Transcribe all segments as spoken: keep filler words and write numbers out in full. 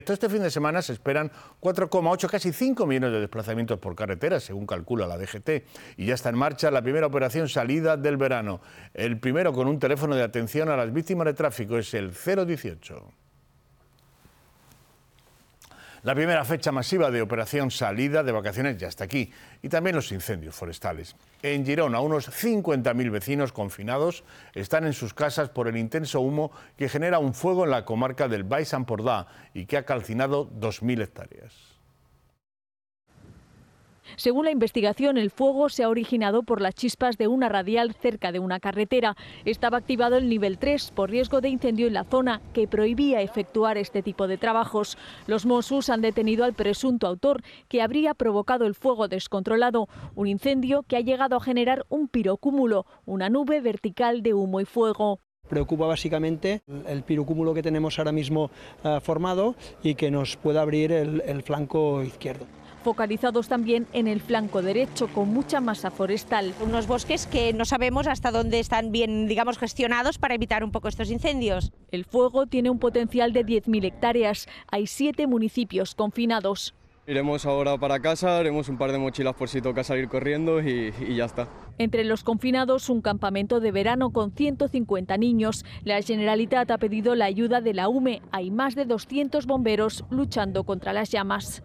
Este fin de semana se esperan cuatro coma ocho, casi cinco millones de desplazamientos por carretera, según calcula la D G T. Y ya está en marcha la primera operación salida del verano. El primero con un teléfono de atención a las víctimas de tráfico es el cero dieciocho. La primera fecha masiva de operación salida de vacaciones ya está aquí, y también los incendios forestales. En Girona, unos cincuenta mil vecinos confinados están en sus casas por el intenso humo que genera un fuego en la comarca del Baix Empordà y que ha calcinado dos mil hectáreas. Según la investigación, el fuego se ha originado por las chispas de una radial cerca de una carretera. Estaba activado el nivel tres por riesgo de incendio en la zona, que prohibía efectuar este tipo de trabajos. Los Mossos han detenido al presunto autor, que habría provocado el fuego descontrolado, un incendio que ha llegado a generar un pirocúmulo, una nube vertical de humo y fuego. Preocupa básicamente el pirocúmulo que tenemos ahora mismo uh, formado y que nos pueda abrir el, el flanco izquierdo. Focalizados también en el flanco derecho, con mucha masa forestal. Unos bosques que no sabemos hasta dónde están bien, digamos, gestionados para evitar un poco estos incendios. El fuego tiene un potencial de diez mil hectáreas. Hay siete municipios confinados. Iremos ahora para casa, haremos un par de mochilas por si toca salir corriendo y, y ya está. Entre los confinados, un campamento de verano con ciento cincuenta niños. La Generalitat ha pedido la ayuda de la U M E. Hay más de doscientos bomberos luchando contra las llamas.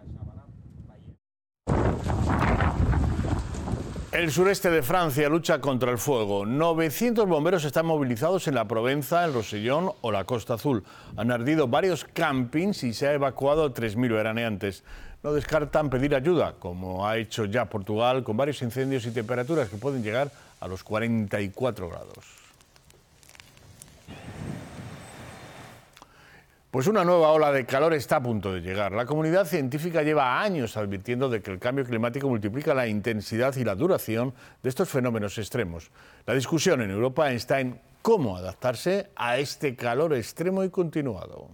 El sureste de Francia lucha contra el fuego. novecientos bomberos están movilizados en la Provenza, el Rosellón o la Costa Azul. Han ardido varios campings y se ha evacuado a tres mil veraneantes. No descartan pedir ayuda, como ha hecho ya Portugal, con varios incendios y temperaturas que pueden llegar a los cuarenta y cuatro grados. Pues una nueva ola de calor está a punto de llegar. La comunidad científica lleva años advirtiendo de que el cambio climático multiplica la intensidad y la duración de estos fenómenos extremos. La discusión en Europa está en cómo adaptarse a este calor extremo y continuado.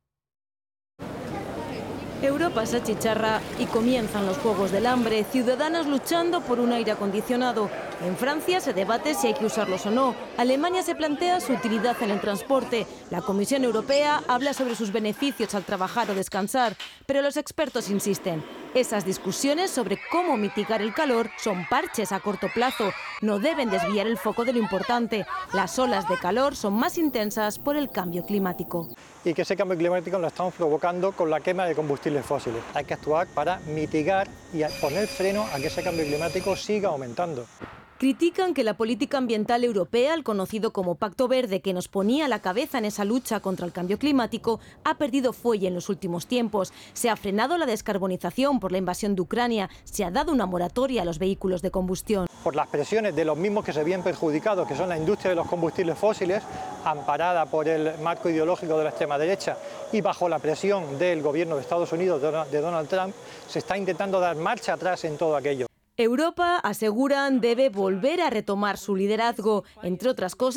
Europa se achicharra y comienzan los Juegos del Hambre, ciudadanos luchando por un aire acondicionado. En Francia se debate si hay que usarlos o no. Alemania se plantea su utilidad en el transporte. La Comisión Europea habla sobre sus beneficios al trabajar o descansar. Pero los expertos insisten. Esas discusiones sobre cómo mitigar el calor son parches a corto plazo. No deben desviar el foco de lo importante. Las olas de calor son más intensas por el cambio climático. Y que ese cambio climático lo estamos provocando con la quema de combustibles fósiles. Hay que actuar para mitigar y poner freno a que ese cambio climático siga aumentando. Critican que la política ambiental europea, el conocido como Pacto Verde, que nos ponía a la cabeza en esa lucha contra el cambio climático, ha perdido fuelle en los últimos tiempos. Se ha frenado la descarbonización por la invasión de Ucrania, se ha dado una moratoria a los vehículos de combustión. Por las presiones de los mismos que se ven perjudicados, que son la industria de los combustibles fósiles, amparada por el marco ideológico de la extrema derecha y bajo la presión del gobierno de Estados Unidos, de Donald Trump, se está intentando dar marcha atrás en todo aquello. Europa, aseguran, debe volver a retomar su liderazgo, entre otras cosas.